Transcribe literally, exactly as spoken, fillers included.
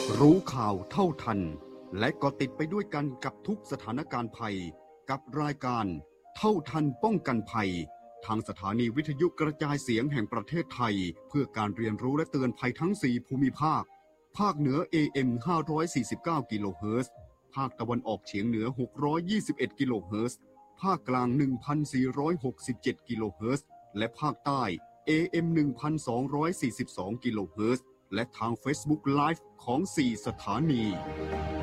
รู้ข่าวเท่าทันและก็ติดไปด้วยกันกับทุกสถานการณ์ภัยกับรายการเท่าทันป้องกันภัยทางสถานีวิทยุกระจายเสียงแห่งประเทศไทยเพื่อการเรียนรู้และเตือนภัยทั้งสี่ภูมิภาคภาคเหนือ เอ เอ็ม ห้าร้อยสี่สิบเก้า กิโลเฮิรตซ์ภาคตะวันออกเฉียงเหนือหกร้อยยี่สิบเอ็ดกิโลเฮิรตซ์ภาคกลาง หนึ่งพันสี่ร้อยหกสิบเจ็ด กิโลเฮิรตซ์และภาคใต้ เอ เอ็ม หนึ่งพันสองร้อยสี่สิบสอง กิโลเฮิรตซ์และทาง Facebook Live ของสี่สถานี